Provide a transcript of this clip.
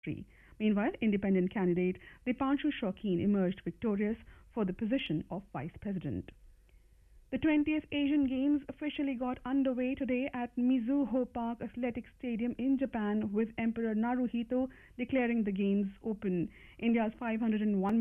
Meanwhile, independent candidate Dipanshu Shaukin emerged victorious for the position of vice president. The 20th Asian Games officially got underway today at Mizuho Park Athletic Stadium in Japan with Emperor Naruhito declaring the games open. India's 501